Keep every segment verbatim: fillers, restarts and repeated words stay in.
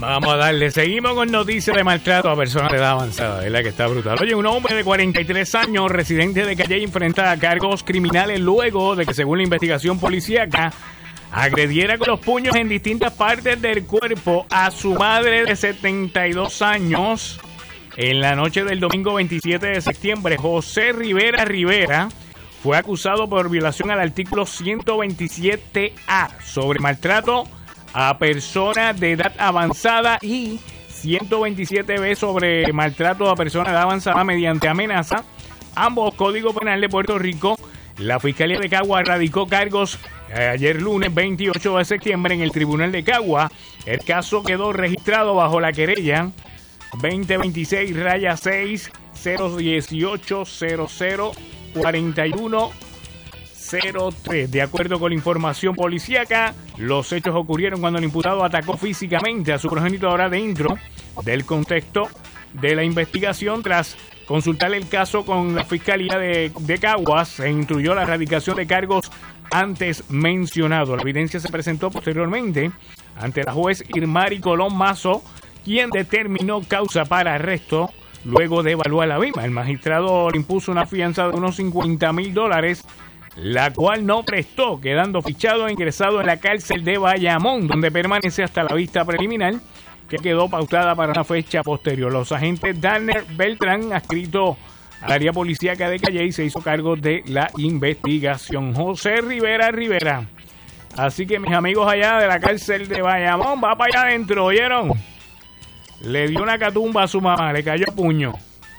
Vamos a darle, seguimos con noticias de maltrato a personas de edad avanzada, ¿verdad? Que está brutal. Oye, un hombre de cuarenta y tres años, residente de Calle, enfrenta cargos criminales luego de que, según la investigación policíaca, agrediera con los puños en distintas partes del cuerpo a su madre de setenta y dos años en la noche del domingo veintisiete de septiembre. José Rivera Rivera fue acusado por violación al artículo ciento veintisiete A sobre maltrato a personas de edad avanzada y ciento veintisiete B sobre maltrato a personas de edad avanzada mediante amenaza, ambos códigos penales de Puerto Rico. La Fiscalía de Cagua radicó cargos eh, ayer lunes veintiocho de septiembre en el Tribunal de Cagua. El caso quedó registrado bajo la querella veinte veintiséis raya seis cero dieciocho cero cero cuarenta y uno cero tres. De acuerdo con la información policíaca, los hechos ocurrieron cuando el imputado atacó físicamente a su progenitora dentro del contexto de la investigación. Tras consultar el caso con la Fiscalía de, de Caguas, se instruyó la erradicación de cargos antes mencionados. La evidencia se presentó posteriormente ante la juez Irmari Colón Mazo, quien determinó causa para arresto luego de evaluar la misma. El magistrado le impuso una fianza de unos cincuenta mil dólares, la cual no prestó, quedando fichado e ingresado en la cárcel de Bayamón, donde permanece hasta la vista preliminar, que quedó pautada para una fecha posterior. Los agentes Darner Beltrán, adscrito al área policíaca de Calle, se hizo cargo de la investigación. José Rivera Rivera. Así que mis amigos allá de la cárcel de Bayamón, va para allá adentro, ¿oyeron? Le dio una catumba a su mamá, le cayó a puño.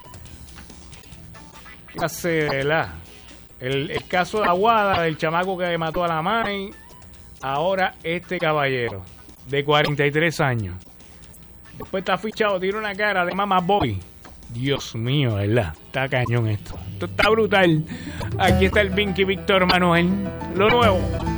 ¿Qué hace, verdad? El, el caso de Aguada, del chamaco que mató a la mãe, ahora este caballero, de cuarenta y tres años. Después está fichado, tiene una cara de mamá boy. Dios mío, ¿verdad? Está cañón esto. Esto está brutal. Aquí está el Vinky Víctor Manuel. Lo nuevo.